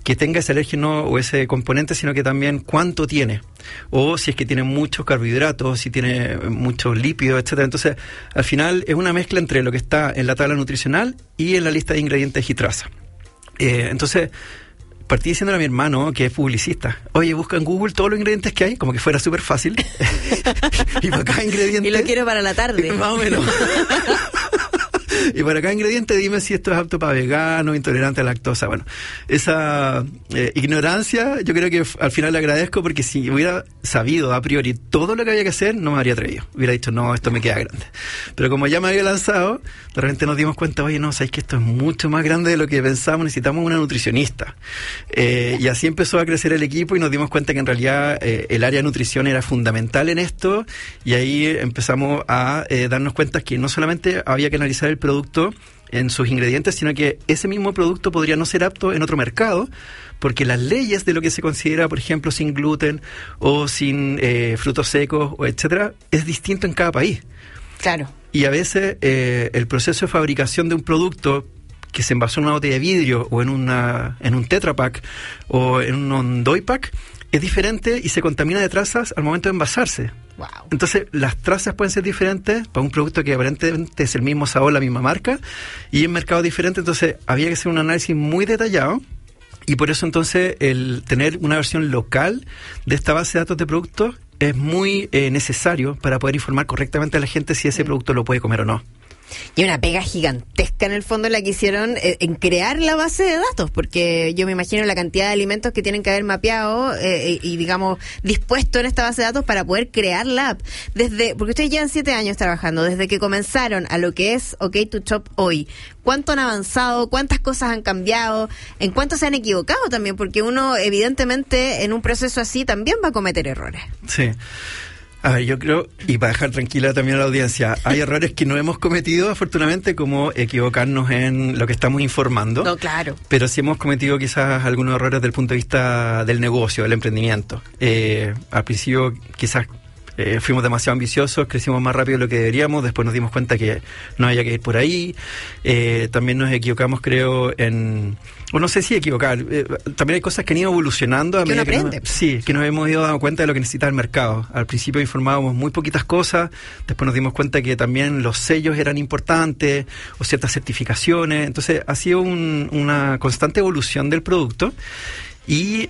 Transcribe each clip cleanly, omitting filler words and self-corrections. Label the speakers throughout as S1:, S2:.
S1: que tenga ese alérgeno o ese componente, sino que también cuánto tiene, o si es que tiene muchos carbohidratos, si tiene muchos lípidos, etcétera. Entonces, al final es una mezcla entre lo que está en la tabla nutricional y en la lista de ingredientes y traza. Entonces, partí diciéndole a mi hermano, que es publicista, oye, busca en Google todos los ingredientes que hay, como que fuera súper fácil. Y para cada ingrediente...
S2: Y lo quiero para la tarde.
S1: Más o menos. Y para cada ingrediente dime si esto es apto para veganos, intolerante a lactosa. Bueno, esa ignorancia yo creo que al final le agradezco, porque si hubiera sabido a priori todo lo que había que hacer, no me habría atrevido. Hubiera dicho, no, esto me queda grande. Pero como ya me había lanzado, de repente nos dimos cuenta, oye, no, sabéis que esto es mucho más grande de lo que pensamos, necesitamos una nutricionista. Y así empezó a crecer el equipo y nos dimos cuenta que en realidad el área de nutrición era fundamental en esto, y ahí empezamos a darnos cuenta que no solamente había que analizar el producto en sus ingredientes, sino que ese mismo producto podría no ser apto en otro mercado, porque las leyes de lo que se considera, por ejemplo, sin gluten o sin frutos secos, o etcétera, es distinto en cada país.
S2: Claro.
S1: Y a veces el proceso de fabricación de un producto que se envasó en una botella de vidrio o en un Tetra Pak o en un Doy Pack es diferente y se contamina de trazas al momento de envasarse.
S2: Wow.
S1: Entonces, las trazas pueden ser diferentes para un producto que aparentemente es el mismo sabor, la misma marca, y en mercados diferentes. Entonces, había que hacer un análisis muy detallado, y por eso entonces el tener una versión local de esta base de datos de productos es muy necesario para poder informar correctamente a la gente si ese producto lo puede comer o no.
S2: Y una pega gigantesca en el fondo la que hicieron en crear la base de datos, porque yo me imagino la cantidad de alimentos que tienen que haber mapeado y digamos dispuesto en esta base de datos para poder crear la app. Porque ustedes llevan 7 años trabajando, desde que comenzaron a lo que es OK2Shop hoy. ¿Cuánto han avanzado? ¿Cuántas cosas han cambiado? ¿En cuánto se han equivocado también? Porque uno evidentemente en un proceso así también va a cometer errores.
S1: Sí. A ver, yo creo, y para dejar tranquila también a la audiencia, hay errores que no hemos cometido, afortunadamente, como equivocarnos en lo que estamos informando.
S2: No, claro.
S1: Pero sí hemos cometido quizás algunos errores desde el punto de vista del negocio, del emprendimiento. Al principio, quizás fuimos demasiado ambiciosos, crecimos más rápido de lo que deberíamos, después nos dimos cuenta que no había que ir por ahí. También nos equivocamos, creo, o no sé si equivocar, también hay cosas que han ido evolucionando a medida que nos hemos ido dando cuenta de lo que necesita el mercado. Al principio informábamos muy poquitas cosas, después nos dimos cuenta que también los sellos eran importantes, o ciertas certificaciones. Entonces ha sido una constante evolución del producto, y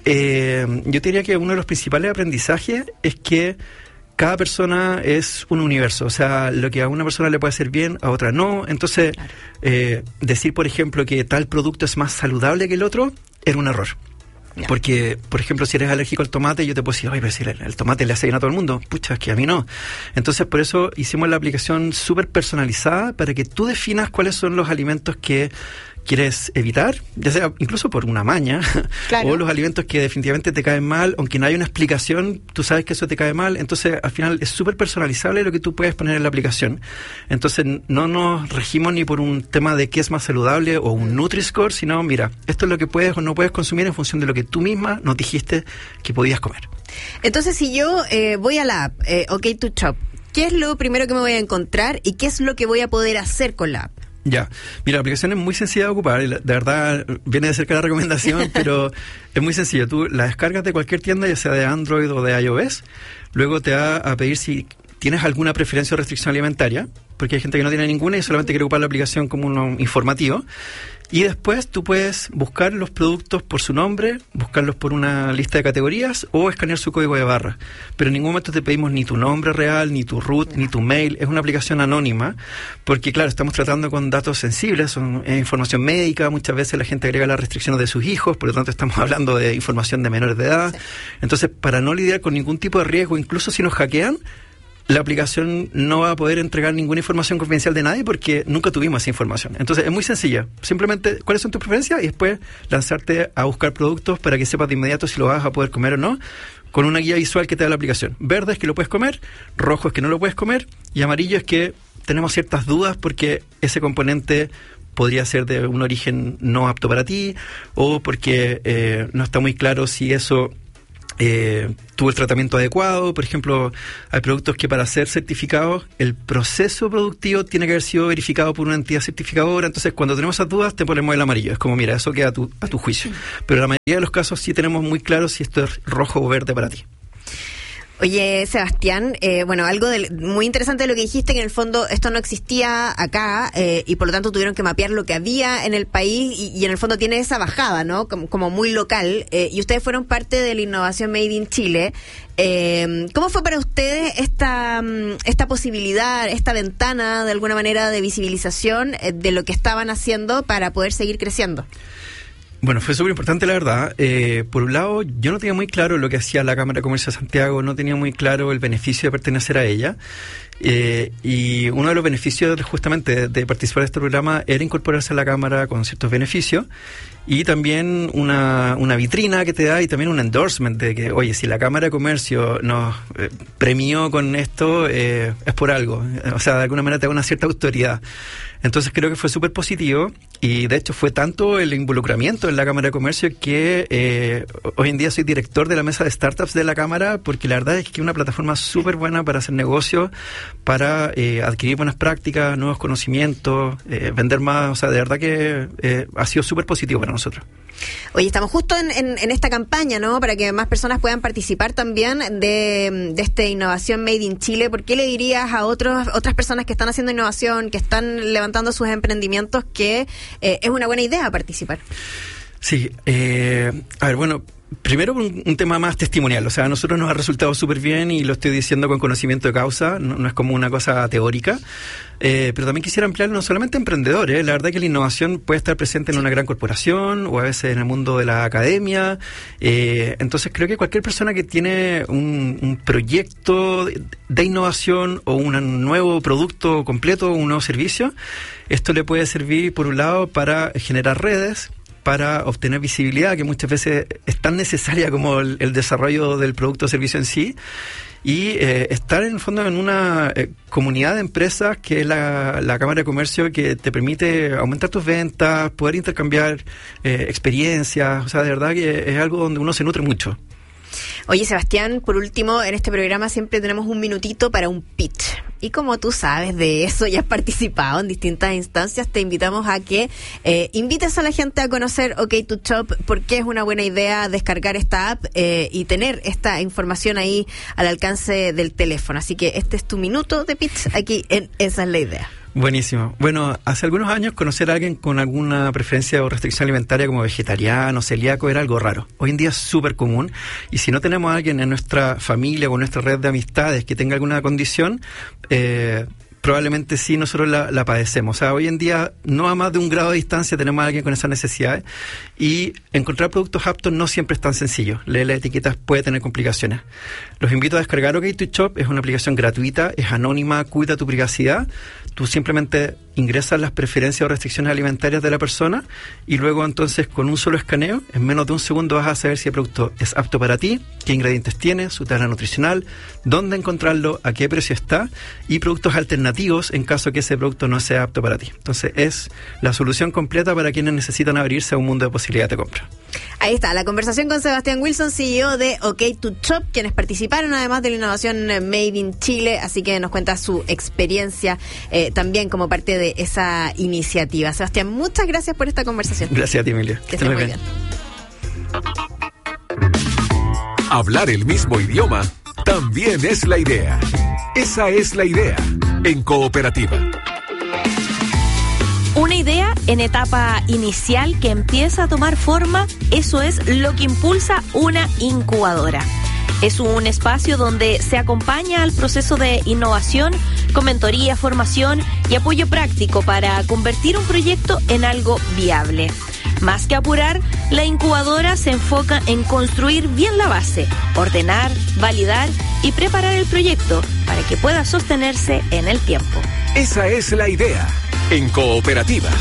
S1: yo diría que uno de los principales aprendizajes es que cada persona es un universo, o sea, lo que a una persona le puede hacer bien, a otra no. Entonces, claro, decir, por ejemplo, que tal producto es más saludable que el otro, era un error. Ya. Porque, por ejemplo, si eres alérgico al tomate, yo te puedo decir, oye, pero si el tomate le hace bien a todo el mundo, pucha, es que a mí no. Entonces, por eso hicimos la aplicación súper personalizada, para que tú definas cuáles son los alimentos que quieres evitar, ya sea incluso por una maña, claro, o los alimentos que definitivamente te caen mal, aunque no haya una explicación, tú sabes que eso te cae mal. Entonces, al final es súper personalizable lo que tú puedes poner en la aplicación. Entonces, no nos regimos ni por un tema de qué es más saludable o un Nutri-Score, sino, mira, esto es lo que puedes o no puedes consumir en función de lo que tú misma nos dijiste que podías comer.
S2: Entonces, si yo voy a la app, OK2Shop, ¿qué es lo primero que me voy a encontrar y qué es lo que voy a poder hacer con la app?
S1: Ya, mira, la aplicación es muy sencilla de ocupar, de verdad viene de cerca la recomendación, pero es muy sencillo. Tú la descargas de cualquier tienda, ya sea de Android o de iOS, luego te va a pedir si tienes alguna preferencia o restricción alimentaria, porque hay gente que no tiene ninguna y solamente quiere ocupar la aplicación como un informativo. Y después tú puedes buscar los productos por su nombre, buscarlos por una lista de categorías o escanear su código de barra. Pero en ningún momento te pedimos ni tu nombre real, ni tu root, ni tu mail. Es una aplicación anónima porque, claro, estamos tratando con datos sensibles, son información médica. Muchas veces la gente agrega las restricciones de sus hijos, por lo tanto estamos hablando de información de menores de edad. Sí. Entonces, para no lidiar con ningún tipo de riesgo, incluso si nos hackean, la aplicación no va a poder entregar ninguna información confidencial de nadie porque nunca tuvimos esa información. Entonces es muy sencilla. Simplemente, ¿cuáles son tus preferencias? Y después lanzarte a buscar productos para que sepas de inmediato si lo vas a poder comer o no, con una guía visual que te da la aplicación. Verde es que lo puedes comer, rojo es que no lo puedes comer, y amarillo es que tenemos ciertas dudas porque ese componente podría ser de un origen no apto para ti, o porque no está muy claro si eso tuvo el tratamiento adecuado. Por ejemplo, hay productos que para ser certificados, el proceso productivo tiene que haber sido verificado por una entidad certificadora. Entonces, cuando tenemos esas dudas, te ponemos el amarillo. Es como, mira, eso queda a tu juicio. Pero en la mayoría de los casos sí tenemos muy claro si esto es rojo o verde para ti.
S2: Oye, Sebastián, algo muy interesante de lo que dijiste, que en el fondo esto no existía acá y por lo tanto tuvieron que mapear lo que había en el país y en el fondo tiene esa bajada, ¿no? Como muy local. Y ustedes fueron parte de la innovación Made in Chile. ¿Cómo fue para ustedes esta posibilidad, esta ventana de alguna manera de visibilización de lo que estaban haciendo para poder seguir creciendo?
S1: Bueno, fue súper importante, la verdad. Por un lado, yo no tenía muy claro lo que hacía la Cámara de Comercio de Santiago, no tenía muy claro el beneficio de pertenecer a ella. Y uno de los beneficios justamente de participar de este programa era incorporarse a la Cámara con ciertos beneficios y también una vitrina que te da y también un endorsement de que, oye, si la Cámara de Comercio nos premió con esto, es por algo. O sea, de alguna manera te da una cierta autoridad. Entonces creo que fue súper positivo y de hecho fue tanto el involucramiento en la Cámara de Comercio que hoy en día soy director de la mesa de startups de la Cámara, porque la verdad es que es una plataforma súper buena para hacer negocios, para adquirir buenas prácticas, nuevos conocimientos, vender más. O sea, de verdad que ha sido súper positivo para nosotros.
S2: Oye, estamos justo en esta campaña, ¿no? Para que más personas puedan participar también de esta innovación Made in Chile. ¿Por qué le dirías a otras personas que están haciendo innovación, que están levantando sus emprendimientos, que es una buena idea participar?
S1: Sí, primero un tema más testimonial. O sea, a nosotros nos ha resultado súper bien y lo estoy diciendo con conocimiento de causa, no es como una cosa teórica. Pero también quisiera ampliarlo no solamente a emprendedores. La verdad que la innovación puede estar presente en una gran corporación o a veces en el mundo de la academia. Entonces creo que cualquier persona que tiene un proyecto de innovación o un nuevo producto completo, un nuevo servicio, esto le puede servir, por un lado, para generar redes, para obtener visibilidad, que muchas veces es tan necesaria como el desarrollo del producto o servicio en sí, y estar en el fondo en una comunidad de empresas que es la Cámara de Comercio, que te permite aumentar tus ventas, poder intercambiar experiencias. O sea, de verdad que es algo donde uno se nutre mucho.
S2: Oye, Sebastián, por último, en este programa siempre tenemos un minutito para un pitch. Y como tú sabes de eso y has participado en distintas instancias, te invitamos a que invites a la gente a conocer OK2Shop, porque es una buena idea descargar esta app y tener esta información ahí al alcance del teléfono. Así que este es tu minuto de pitch aquí en Esa es la Idea.
S1: Buenísimo. Bueno, hace algunos años conocer a alguien con alguna preferencia o restricción alimentaria como vegetariano, celíaco, era algo raro. Hoy en día es súper común, y si no tenemos a alguien en nuestra familia o en nuestra red de amistades que tenga alguna condición, probablemente sí nosotros la padecemos. O sea, hoy en día, no a más de un grado de distancia tenemos a alguien con esas necesidades, y encontrar productos aptos no siempre es tan sencillo. Leer las etiquetas puede tener complicaciones. Los invito a descargar OK2Shop, es una aplicación gratuita, es anónima, cuida tu privacidad. Tú simplemente ingresas las preferencias o restricciones alimentarias de la persona y luego entonces con un solo escaneo, en menos de un segundo vas a saber si el producto es apto para ti, qué ingredientes tiene, su tabla nutricional, dónde encontrarlo, a qué precio está y productos alternativos en caso que ese producto no sea apto para ti. Entonces es la solución completa para quienes necesitan abrirse a un mundo de posibilidades de compra.
S2: Ahí está, la conversación con Sebastián Wilson, CEO de OK2Shop, quienes participaron además de la innovación Made in Chile, así que nos cuenta su experiencia también como parte de esa iniciativa. Sebastián, muchas gracias por esta conversación.
S1: Gracias a ti, Emilia.
S2: Que estés muy bien.
S3: Hablar el mismo idioma también es la idea. Esa es la idea en Cooperativa.
S4: Una idea en etapa inicial que empieza a tomar forma, eso es lo que impulsa una incubadora. Es un espacio donde se acompaña al proceso de innovación con mentoría, formación y apoyo práctico para convertir un proyecto en algo viable. Más que apurar, la incubadora se enfoca en construir bien la base, ordenar, validar y preparar el proyecto para que pueda sostenerse en el tiempo.
S3: Esa es la idea en Cooperativa.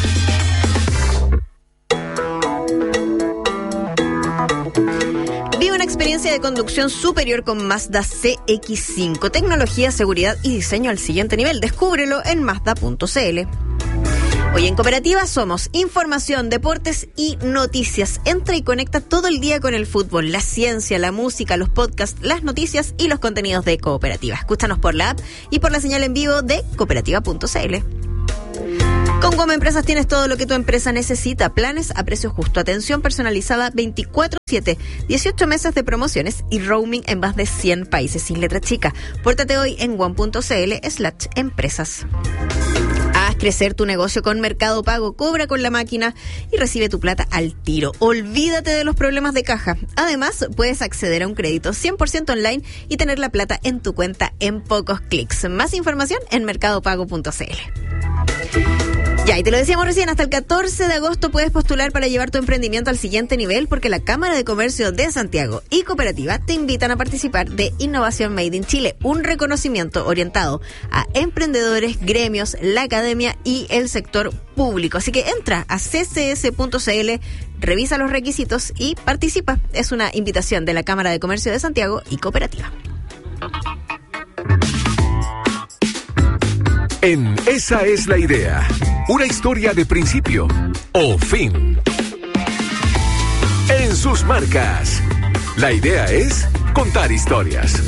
S2: Vive una experiencia de conducción superior con Mazda CX-5. Tecnología, seguridad y diseño al siguiente nivel. Descúbrelo en Mazda.cl. Hoy en Cooperativa somos información, deportes y noticias. Entra y conecta todo el día con el fútbol, la ciencia, la música, los podcasts, las noticias y los contenidos de Cooperativa. Escúchanos por la app y por la señal en vivo de cooperativa.cl. Con Guam Empresas tienes todo lo que tu empresa necesita. Planes a precio justo, atención personalizada 24/7, 18 meses de promociones y roaming en más de 100 países sin letra chica. Pórtate hoy en guam.cl/empresas. Haz crecer tu negocio con Mercado Pago, cobra con la máquina y recibe tu plata al tiro. Olvídate de los problemas de caja. Además, puedes acceder a un crédito 100% online y tener la plata en tu cuenta en pocos clics. Más información en mercadopago.cl. Ya, y te lo decíamos recién, hasta el 14 de agosto puedes postular para llevar tu emprendimiento al siguiente nivel, porque la Cámara de Comercio de Santiago y Cooperativa te invitan a participar de Innovación Made in Chile, un reconocimiento orientado a emprendedores, gremios, la academia y el sector público. Así que entra a ccs.cl, revisa los requisitos y participa. Es una invitación de la Cámara de Comercio de Santiago y Cooperativa.
S3: En Esa es la Idea, una historia de principio o fin. En sus marcas, la idea es contar historias.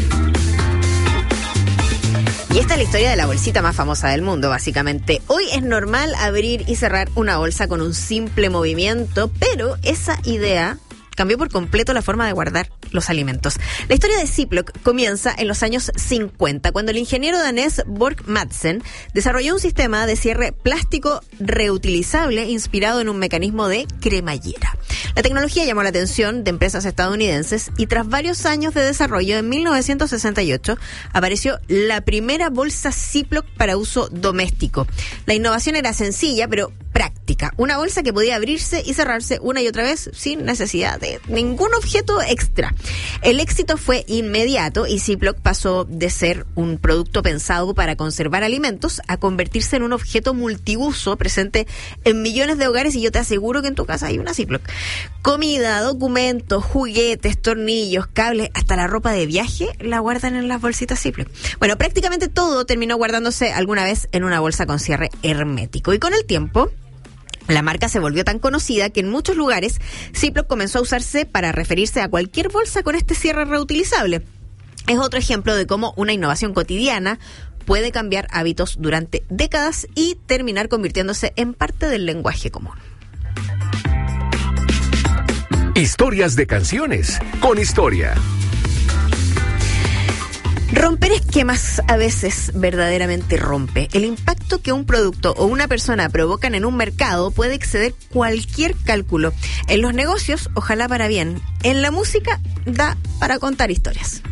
S2: Y esta es la historia de la bolsita más famosa del mundo, básicamente. Hoy es normal abrir y cerrar una bolsa con un simple movimiento, pero esa idea cambió por completo la forma de guardar los alimentos. La historia de Ziploc comienza en los años 50, cuando el ingeniero danés Borg Madsen desarrolló un sistema de cierre plástico reutilizable inspirado en un mecanismo de cremallera. La tecnología llamó la atención de empresas estadounidenses y tras varios años de desarrollo, en 1968 apareció la primera bolsa Ziploc para uso doméstico. La innovación era sencilla, pero práctica. Una bolsa que podía abrirse y cerrarse una y otra vez sin necesidad de ningún objeto extra. El éxito fue inmediato y Ziploc pasó de ser un producto pensado para conservar alimentos a convertirse en un objeto multiuso presente en millones de hogares, y yo te aseguro que en tu casa hay una Ziploc. Comida, documentos, juguetes, tornillos, cables, hasta la ropa de viaje la guardan en las bolsitas Ziploc. Bueno, prácticamente todo terminó guardándose alguna vez en una bolsa con cierre hermético, y con el tiempo la marca se volvió tan conocida que en muchos lugares Ziploc comenzó a usarse para referirse a cualquier bolsa con este cierre reutilizable. Es otro ejemplo de cómo una innovación cotidiana puede cambiar hábitos durante décadas y terminar convirtiéndose en parte del lenguaje común.
S3: Historias de canciones con historia.
S2: Romper esquemas a veces verdaderamente rompe. El impacto que un producto o una persona provocan en un mercado puede exceder cualquier cálculo. En los negocios, ojalá para bien. En la música, da para contar historias.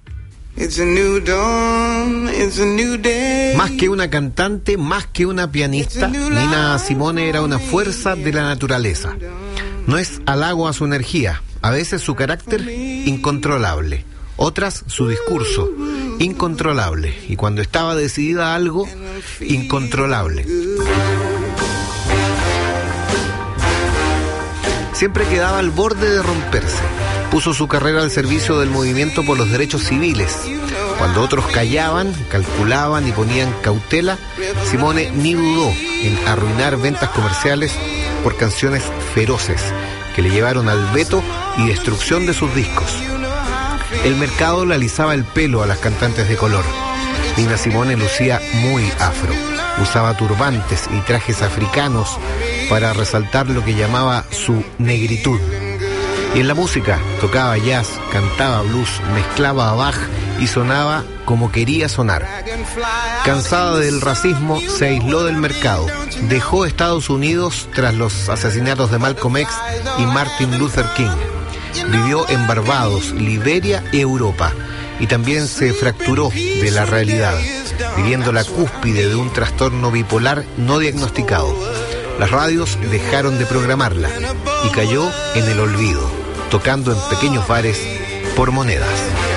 S5: Más que una cantante, más que una pianista, Nina Simone era una fuerza de la naturaleza. No es halago a su energía, a veces su carácter incontrolable. Otras, su discurso, incontrolable. Y cuando estaba decidida a algo, incontrolable. Siempre quedaba al borde de romperse. Puso su carrera al servicio del movimiento por los derechos civiles. Cuando otros callaban, calculaban y ponían cautela, Simone ni dudó en arruinar ventas comerciales por canciones feroces que le llevaron al veto y destrucción de sus discos. El mercado le alisaba el pelo a las cantantes de color. Nina Simone lucía muy afro. Usaba turbantes y trajes africanos para resaltar lo que llamaba su negritud. Y en la música tocaba jazz, cantaba blues, mezclaba Bach y sonaba como quería sonar. Cansada del racismo, se aisló del mercado. Dejó Estados Unidos tras los asesinatos de Malcolm X y Martin Luther King. Vivió en Barbados, Liberia y Europa, y también se fracturó de la realidad, viviendo la cúspide de un trastorno bipolar no diagnosticado. Las radios dejaron de programarla y cayó en el olvido, tocando en pequeños bares por monedas.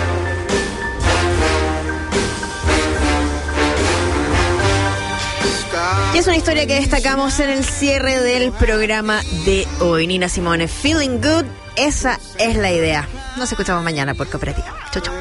S2: Y es una historia que destacamos en el cierre del programa de hoy. Nina Simone, Feeling Good. Esa es la idea. Nos escuchamos mañana por Cooperativa. Chau, chau.